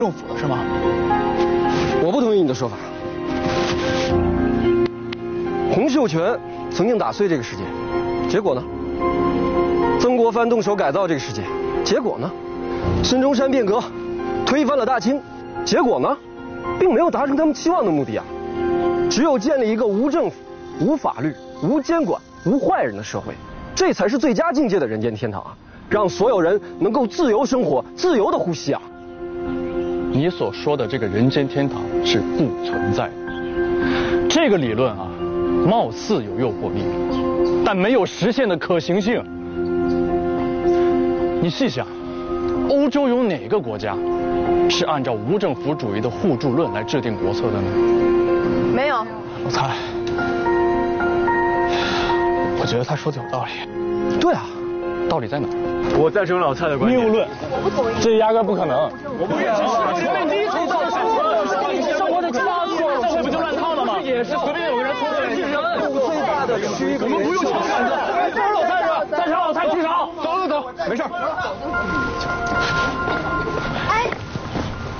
政府了，是吗？ 我不同意你的说法。洪秀全曾经打碎这个世界，结果呢？曾国藩动手改造这个世界，结果呢？孙中山变革，推翻了大清，结果呢？并没有达成他们期望的目的啊！只有建立一个无政府、无法律、无监管、无坏人的社会，这才是最佳境界的人间天堂啊！让所有人能够自由生活、自由的呼吸啊！ 你所说的这个人间天堂是不存在的。这个理论啊，貌似有诱惑力，但没有实现的可行性。你细想，欧洲有哪个国家是按照无政府主义的互助论来制定国策的呢？ 没有。 老蔡，我觉得他说的有道理。 对啊， 道理在哪儿？ 我赞成老蔡的观点。 谬论，这压根不可能。 我不认识，被低头到生活的枷锁，这不就乱套了吗？也是随便有个人说的。 最大的区别， 我们不用抢杆子。这是老蔡是吧？赞成老蔡举手。 走，没事。